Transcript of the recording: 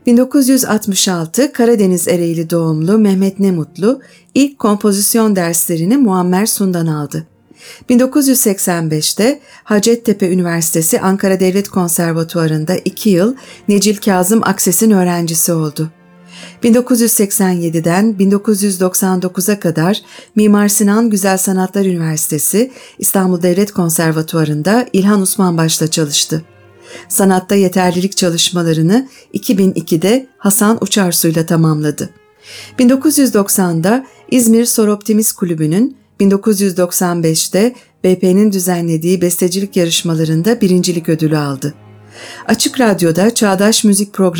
1966 Karadeniz Ereğli doğumlu Mehmet Nemutlu ilk kompozisyon derslerini Muammer Sun'dan aldı. 1985'te Hacettepe Üniversitesi Ankara Devlet Konservatuvarı'nda 2 yıl Necil Kazım Akses'in öğrencisi oldu. 1987'den 1999'a kadar Mimar Sinan Güzel Sanatlar Üniversitesi İstanbul Devlet Konservatuvarı'nda İlhan Osmanbaş'ta çalıştı. Sanatta yeterlilik çalışmalarını 2002'de Hasan Uçarsu'yla tamamladı. 1990'da İzmir Soroptimist Kulübü'nün, 1995'te BP'nin düzenlediği bestecilik yarışmalarında birincilik ödülü aldı. Açık Radyo'da Çağdaş Müzik programı